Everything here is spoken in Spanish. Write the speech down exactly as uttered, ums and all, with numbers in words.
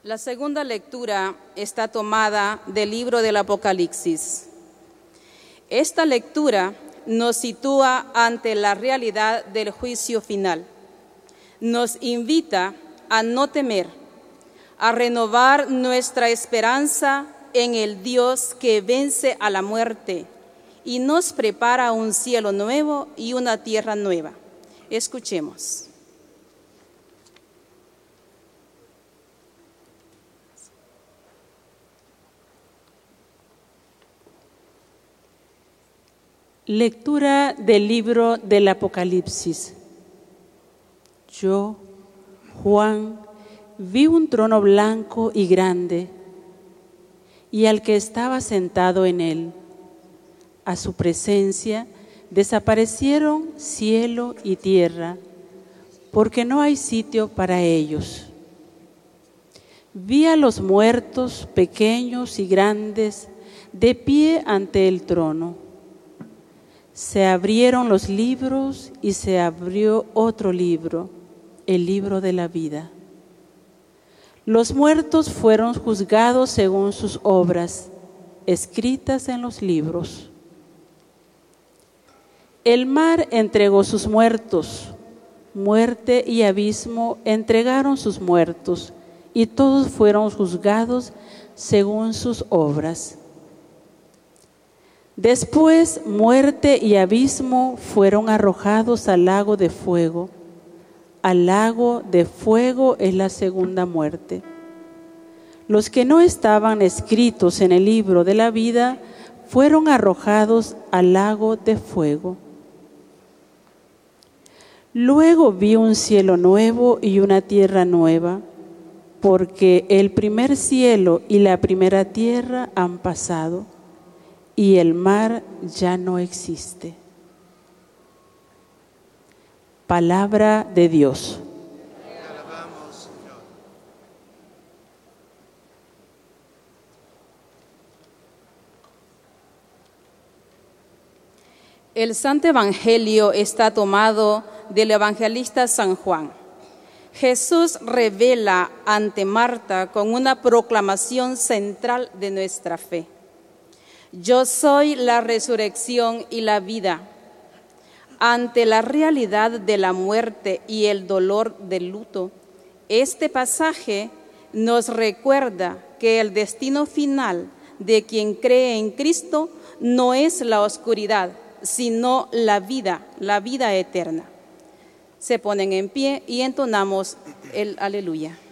La segunda lectura está tomada del libro del Apocalipsis. Esta lectura nos sitúa ante la realidad del juicio final. Nos invita a no temer, a renovar nuestra esperanza en el Dios que vence a la muerte y nos prepara un cielo nuevo y una tierra nueva. Escuchemos. Lectura del libro del Apocalipsis. Yo, Juan, vi un trono blanco y grande, y al que estaba sentado en él. A su presencia desaparecieron cielo y tierra, porque no hay sitio para ellos. Vi a los muertos, pequeños y grandes, de pie ante el trono. Se abrieron los libros y se abrió otro libro, el libro de la vida. Los muertos fueron juzgados según sus obras, escritas en los libros. El mar entregó sus muertos, muerte y abismo entregaron sus muertos, y todos fueron juzgados según sus obras. Después, muerte y abismo fueron arrojados al lago de fuego. Al lago de fuego es la segunda muerte. Los que no estaban escritos en el libro de la vida fueron arrojados al lago de fuego. Luego vi un cielo nuevo y una tierra nueva, porque el primer cielo y la primera tierra han pasado, y el mar ya no existe. Palabra de Dios. Te alabamos, Señor. El Santo Evangelio está tomado del evangelista San Juan. Jesús revela ante Marta con una proclamación central de nuestra fe. Yo soy la resurrección y la vida. Ante la realidad de la muerte y el dolor del luto, este pasaje nos recuerda que el destino final de quien cree en Cristo no es la oscuridad, sino la vida, la vida eterna. Se ponen en pie y entonamos el aleluya.